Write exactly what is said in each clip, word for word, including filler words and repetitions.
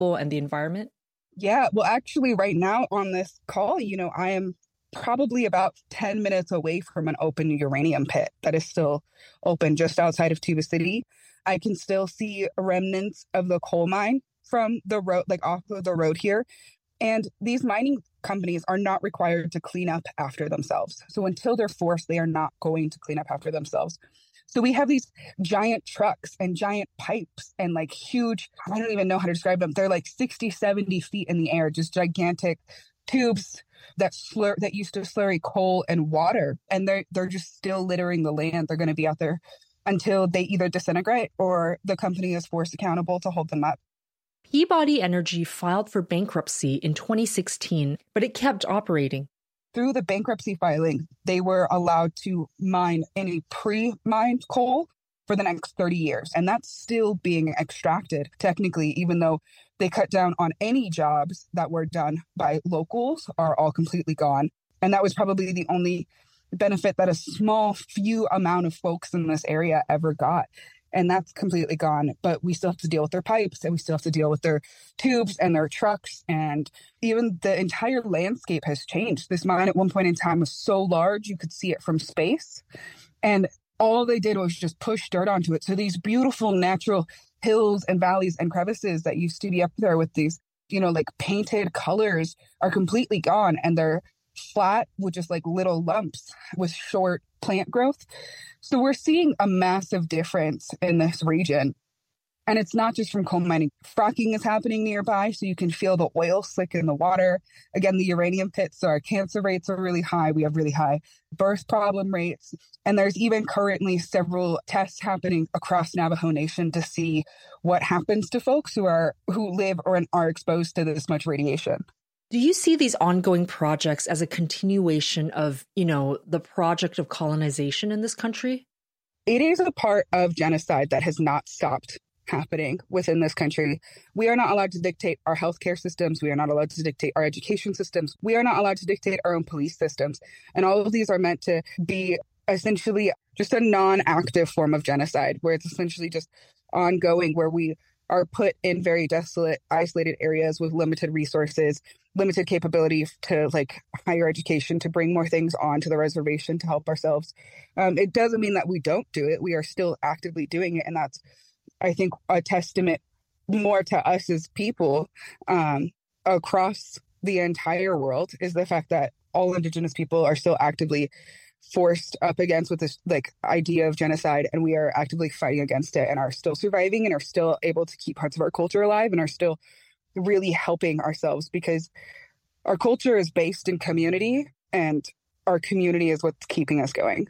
people and the environment? Yeah, well, actually, right now on this call, you know, I am probably about ten minutes away from an open uranium pit that is still open just outside of Tuba City. I can still see remnants of the coal mine from the road, like off of the road here. And these mining companies are not required to clean up after themselves. So until they're forced, they are not going to clean up after themselves. So we have these giant trucks and giant pipes and like huge, I don't even know how to describe them. They're like sixty, seventy feet in the air, just gigantic tubes that slur that used to slurry coal and water. And they're they're just still littering the land. They're going to be out there until they either disintegrate or the company is forced accountable to hold them up. Peabody Energy filed for bankruptcy in twenty sixteen, but it kept operating. Through the bankruptcy filing, they were allowed to mine any pre-mined coal for the next thirty years. And that's still being extracted, technically, even though they cut down on any jobs that were done by locals are all completely gone. And that was probably the only benefit that a small few amount of folks in this area ever got. And that's completely gone. But we still have to deal with their pipes, and we still have to deal with their tubes and their trucks. And even the entire landscape has changed. This mine at one point in time was so large, you could see it from space. And all they did was just push dirt onto it. So these beautiful natural hills and valleys and crevices that used to be up there with these, you know, like painted colors are completely gone. And they're flat with just like little lumps with short plant growth. So we're seeing a massive difference in this region. And it's not just from coal mining. Fracking is happening nearby, so you can feel the oil slick in the water. Again, the uranium pits, so our cancer rates are really high. We have really high birth problem rates. And there's even currently several tests happening across Navajo Nation to see what happens to folks who are who live or are exposed to this much radiation. Do you see these ongoing projects as a continuation of, you know, the project of colonization in this country? It is a part of genocide that has not stopped happening within this country. We are not allowed to dictate our healthcare systems. We are not allowed to dictate our education systems. We are not allowed to dictate our own police systems. And all of these are meant to be essentially just a non-active form of genocide, where it's essentially just ongoing, where we are put in very desolate, isolated areas with limited resources, limited capability to like higher education, to bring more things onto the reservation to help ourselves. Um, it doesn't mean that we don't do it. We are still actively doing it. And that's, I think, a testament more to us as people um, across the entire world, is the fact that all Indigenous people are still actively forced up against with this like idea of genocide, and we are actively fighting against it and are still surviving and are still able to keep parts of our culture alive and are still really helping ourselves, because our culture is based in community and our community is what's keeping us going.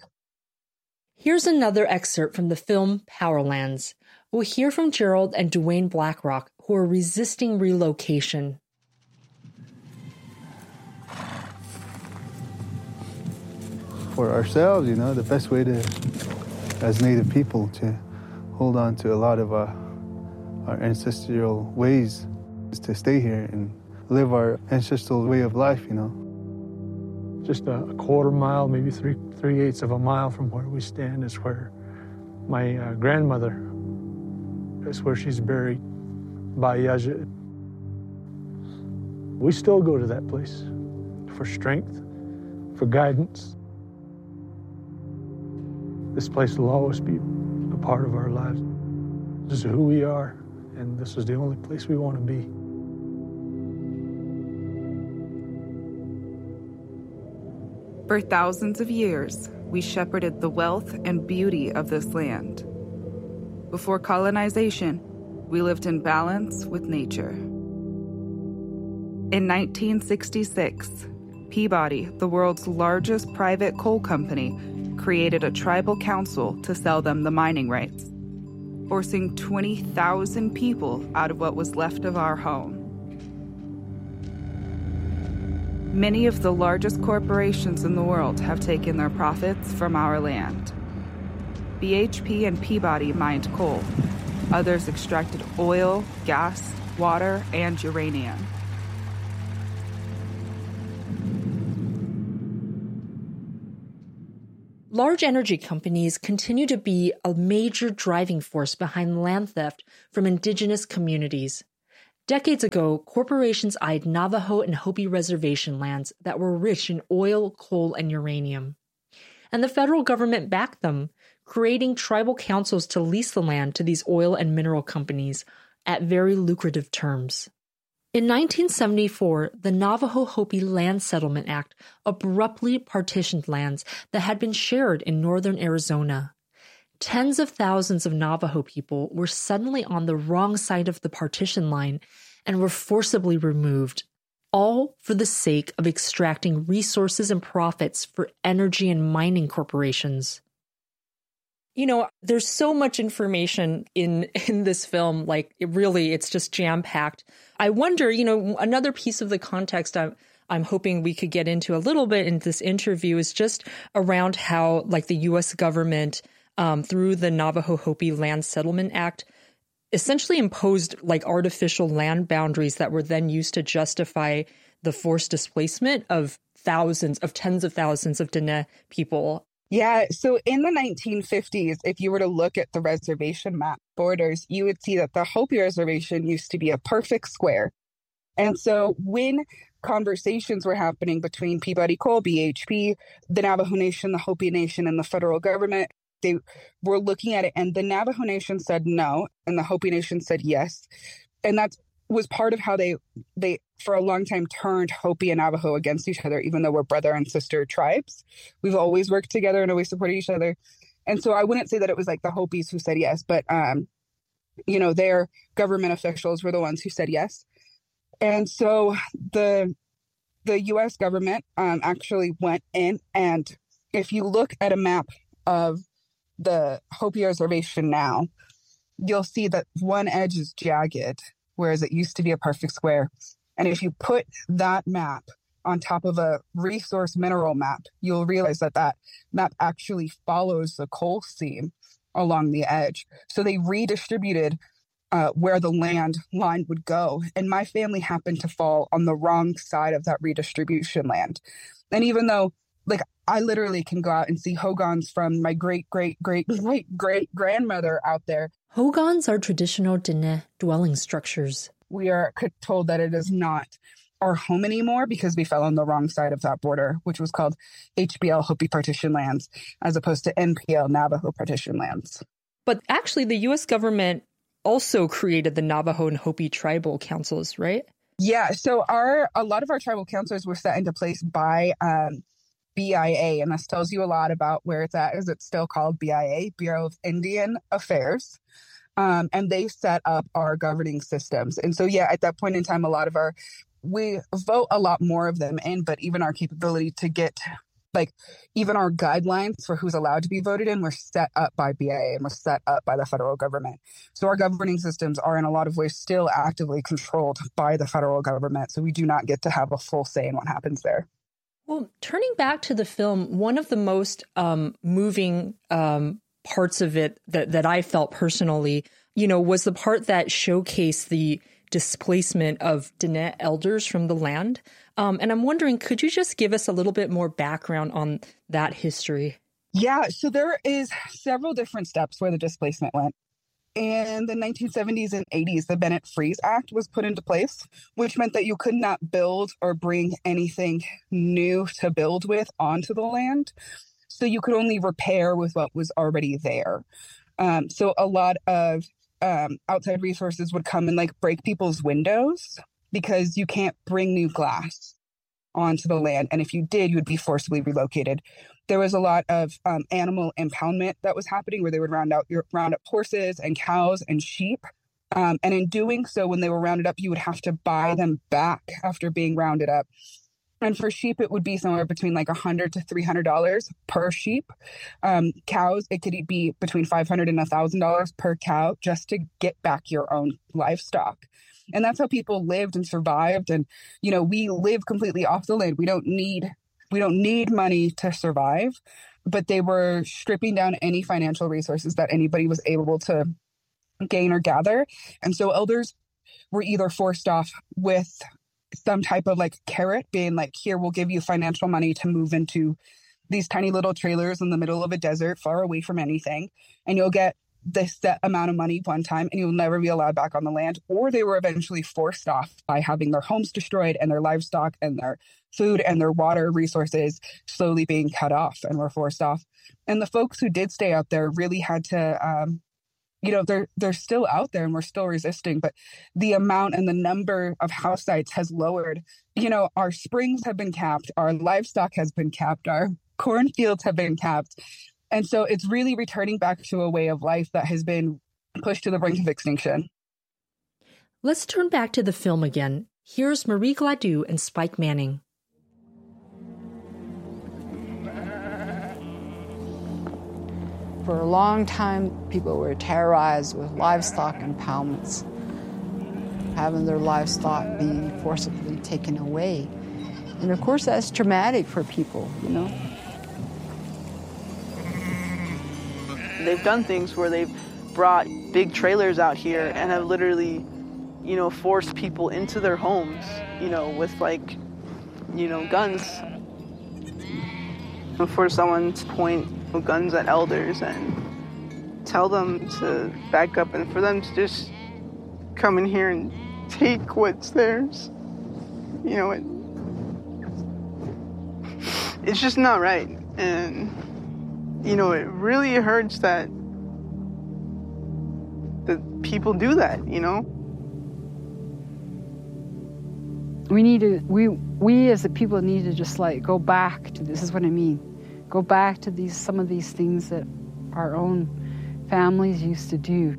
Here's another excerpt from the film Powerlands. We'll hear from Gerald and Dwayne Blackrock, who are resisting relocation. For ourselves, you know, the best way to, as Native people, to hold on to a lot of uh, our ancestral ways is to stay here and live our ancestral way of life, you know. Just a, a quarter mile, maybe three three-eighths of a mile from where we stand is where my uh, grandmother, is where she's buried, by Yaja. We still go to that place for strength, for guidance. This place will always be a part of our lives. This is who we are, and this is the only place we want to be. For thousands of years, we shepherded the wealth and beauty of this land. Before colonization, we lived in balance with nature. In nineteen sixty-six, Peabody, the world's largest private coal company, created a tribal council to sell them the mining rights, forcing twenty thousand people out of what was left of our home. Many of the largest corporations in the world have taken their profits from our land. B H P and Peabody mined coal. Others extracted oil, gas, water, and uranium. Large energy companies continue to be a major driving force behind land theft from Indigenous communities. Decades ago, corporations eyed Navajo and Hopi reservation lands that were rich in oil, coal, and uranium. And the federal government backed them, creating tribal councils to lease the land to these oil and mineral companies at very lucrative terms. In nineteen seventy-four, the Navajo-Hopi Land Settlement Act abruptly partitioned lands that had been shared in northern Arizona. Tens of thousands of Navajo people were suddenly on the wrong side of the partition line and were forcibly removed, all for the sake of extracting resources and profits for energy and mining corporations. You know, there's so much information in, in this film, like it really, it's just jam-packed. I wonder, you know, another piece of the context I'm, I'm hoping we could get into a little bit in this interview is just around how, like, the U S government, um, through the Navajo-Hopi Land Settlement Act, essentially imposed like artificial land boundaries that were then used to justify the forced displacement of thousands, of tens of thousands of Diné people. Yeah, so in the nineteen fifties, if you were to look at the reservation map borders, you would see that the Hopi Reservation used to be a perfect square. And so when conversations were happening between Peabody Coal, B H P, the Navajo Nation, the Hopi Nation, and the federal government, they were looking at it, and the Navajo Nation said no, and the Hopi Nation said yes. And that was part of how they, they for a long time, turned Hopi and Navajo against each other, even though we're brother and sister tribes. We've always worked together and always supported each other. And so I wouldn't say that it was like the Hopis who said yes, but, um, you know, their government officials were the ones who said yes. And so the the U S government um, actually went in, and if you look at a map of the Hopi Reservation now, you'll see that one edge is jagged, whereas it used to be a perfect square. And if you put that map on top of a resource mineral map, you'll realize that that map actually follows the coal seam along the edge. So they redistributed uh, where the land line would go. And my family happened to fall on the wrong side of that redistribution land. And even though, like, I literally can go out and see hogans from my great, great, great, great, great grandmother out there. Hogans are traditional Diné dwelling structures. We are told that it is not our home anymore because we fell on the wrong side of that border, which was called H B L Hopi Partition Lands, as opposed to N P L Navajo Partition Lands. But actually, the U S government also created the Navajo and Hopi tribal councils, right? Yeah, so our a lot of our tribal councils were set into place by um, B I A, and this tells you a lot about where it's at, is it's still called B I A, Bureau of Indian Affairs. Um, and they set up our governing systems. And so, yeah, at that point in time, a lot of our, we vote a lot more of them in, but even our capability to get, like, even our guidelines for who's allowed to be voted in were set up by B I A and were set up by the federal government. So our governing systems are in a lot of ways still actively controlled by the federal government. So we do not get to have a full say in what happens there. Well, turning back to the film, one of the most um, moving um parts of it that, that I felt personally, you know, was the part that showcased the displacement of Diné elders from the land. Um, and I'm wondering, could you just give us a little bit more background on that history? Yeah, so there is several different steps where the displacement went. In the nineteen seventies and eighties, the Bennett-Freeze Act was put into place, which meant that you could not build or bring anything new to build with onto the land. So you could only repair with what was already there. Um, so a lot of um, outside resources would come and like break people's windows because you can't bring new glass onto the land. And if you did, you would be forcibly relocated. There was a lot of um, animal impoundment that was happening where they would round out your round up horses and cows and sheep. Um, and in doing so, when they were rounded up, you would have to buy them back after being rounded up. And for sheep, it would be somewhere between like one hundred dollars to three hundred dollars per sheep. Um, cows, it could be between five hundred dollars and one thousand dollars per cow just to get back your own livestock. And that's how people lived and survived. And, you know, we live completely off the land. We don't need we don't need money to survive. But they were stripping down any financial resources that anybody was able to gain or gather. And so elders were either forced off with some type of like carrot being like, here, we'll give you financial money to move into these tiny little trailers in the middle of a desert far away from anything. And you'll get this set amount of money one time and you'll never be allowed back on the land, or they were eventually forced off by having their homes destroyed and their livestock and their food and their water resources slowly being cut off and were forced off. And the folks who did stay out there really had to, um, you know, they're they're still out there and we're still resisting, but the amount and the number of house sites has lowered. You know, our springs have been capped, our livestock has been capped, our cornfields have been capped. And so it's really returning back to a way of life that has been pushed to the brink of extinction. Let's turn back to the film again. Here's Marie Gladue and Spike Manning. For a long time, people were terrorized with livestock impoundments, having their livestock being forcibly taken away. And of course, that's traumatic for people, you know. They've done things where they've brought big trailers out here and have literally, you know, forced people into their homes, you know, with like, you know, guns. And for someone to point guns at elders and tell them to back up and for them to just come in here and take what's theirs, you know, it, it's just not right. And you know, it really hurts that that people do that, you know? We need to, we, we as a people need to just like go back to, this is what I mean, go back to these, some of these things that our own families used to do.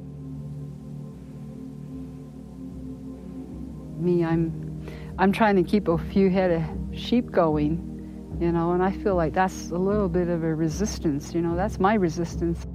Me, I'm, I'm trying to keep a few head of sheep going, you know, and I feel like that's a little bit of a resistance, you know, that's my resistance.